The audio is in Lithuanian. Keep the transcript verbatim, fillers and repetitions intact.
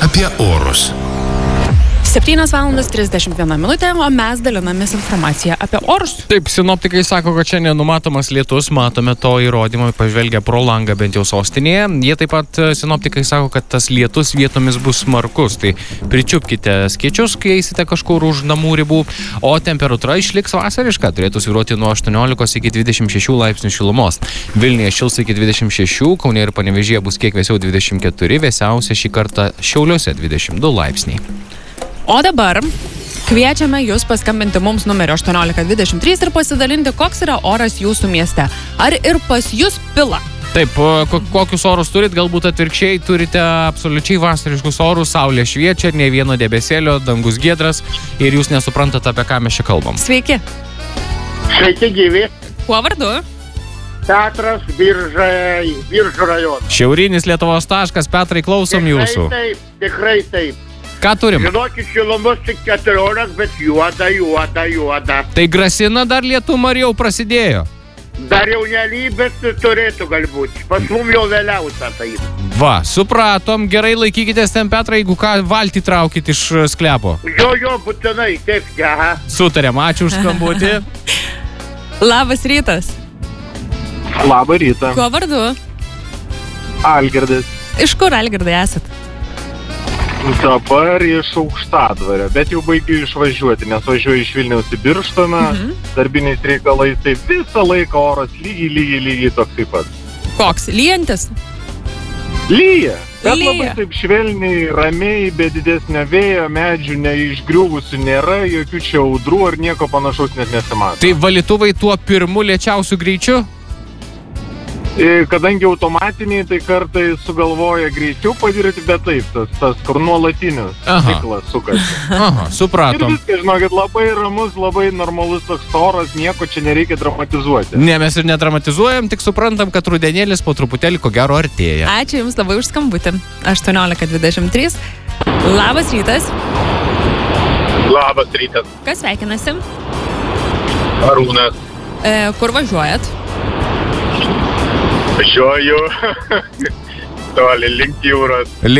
apie orus. septynios valandos trisdešimt viena minutė, o mes dalinamės informaciją apie orus. Taip, sinoptikai sako, kad šiandien numatomas lietus, matome to įrodymą, pažvelgia pro langą bent jau sostinėje. Jie taip pat, sinoptikai sako, kad tas lietus vietomis bus smarkus, tai pričiupkite skėčius, kai eisite kažkur už namų ribų, o temperatūra išliks vasariška, turėtų svyruoti nuo aštuoniolikos iki dvidešimt šešių laipsnių šilumos. Vilniuje šils iki dvidešimt šešių, Kaune ir Panevėžyje bus kiek vėsiau dvidešimt keturi, vėsiausia šį kartą Šiauliuose dvidešimt du laipsniai. O dabar kviečiame jūs paskambinti mums numeriu aštuoniolika dvidešimt trys ir pasidalinti, koks yra oras jūsų mieste. Ar ir pas jūs pila? Taip, kokius orus turit, galbūt atvirkščiai turite absoliučiai vasariškus orus, saulė šviečia, ne vieno debesėlio, dangus giedras ir jūs nesuprantate, apie ką mes čia kalbam. Sveiki. Sveiki, gyvi. Kuo vardu? Petras, Biržai, Biržų rajonas. Šiaurinis Lietuvos taškas, Petrai, klausom jūsų. Tikrai taip, tikrai taip. Ką turim? Žinokit, šilumos tik keturiolikos, bet juoda, juoda, juoda. Tai grasina dar lietum ar jau prasidėjo? Dar jau nely, bet turėtų galbūt. Pas mum jau vėliausia tai. Va, supratom, gerai laikykitės ten, Petrai, jeigu ką, valtį traukit iš sklepo. Jo, jo, būtinai, taip, aha. Sutarėm, ačiū už skambutį. Labas rytas. Labą rytą. Kuo vardu? Algirdas. Iš kur, Algirdai, esat? Dabar iš Aukštadvario, bet jau baigiu išvažiuoti, nes važiuoju iš Vilniaus į Birštoną, mhm. darbiniais reikalais, tai visą laiką oras lygiai, lygiai, lygiai toks taip pat. Koks? Lyjantis? Lyja, bet Lyja. labai taip švelniai, ramiai, be didesnio vėjo, medžių neišgriuvusių nėra, jokių čia audrų ar nieko panašaus net nesimato. Tai valytuvai tuo pirmu lėčiausiu greičiu? Kadangi automatiniai, tai kartais sugalvoja greičiau padirti, bet taip, tas, tas kur nuolatinis ciklas sukasi. Aha, supratom. Ir viskas, žinokit, labai ramus, labai normalus toks oras, nieko čia nereikia dramatizuoti. Ne, mes ir nedramatizuojam, tik suprantam, kad rudenėlis po truputėlį ko gero artėja. Ačiū Jums labai už skambutį. aštuoniolika dvidešimt trys. Labas rytas. Labas rytas. Kas sveikinasi? Arūnas. E, kur važiuojat? Važiuoju toli link jūros.